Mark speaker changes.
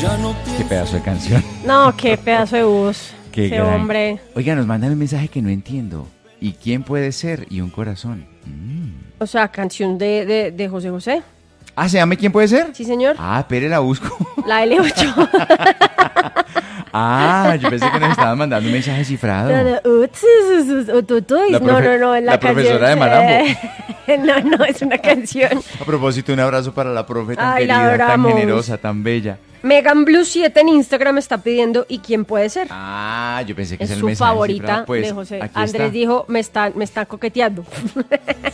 Speaker 1: Qué pedazo de canción.
Speaker 2: No, qué pedazo de voz.
Speaker 1: Qué
Speaker 2: Ese
Speaker 1: gran-
Speaker 2: hombre.
Speaker 1: Oiga, nos mandan un mensaje que no entiendo. ¿Y quién puede ser? Y un corazón.
Speaker 2: O sea, canción de José José.
Speaker 1: Ah, ¿se llama quién puede ser?
Speaker 2: Sí, señor.
Speaker 1: Ah, espere, la busco.
Speaker 2: La L8.
Speaker 1: Ah, yo pensé que nos estaban mandando un mensaje cifrado.
Speaker 2: No, no, es
Speaker 1: la
Speaker 2: canción.
Speaker 1: profesora de Marambo.
Speaker 2: No, es una canción.
Speaker 1: A propósito, un abrazo para la profe tan
Speaker 2: Ay, la
Speaker 1: querida, tan
Speaker 2: adoramos.
Speaker 1: generosa, tan bella.
Speaker 2: Megan Blue 7 en Instagram está pidiendo ¿y quién puede ser?
Speaker 1: Ah, yo pensé que
Speaker 2: Es
Speaker 1: era el
Speaker 2: su
Speaker 1: mensaje
Speaker 2: favorita
Speaker 1: cifrado. Pues,
Speaker 2: de José.
Speaker 1: aquí
Speaker 2: Andrés
Speaker 1: está.
Speaker 2: dijo, me está coqueteando.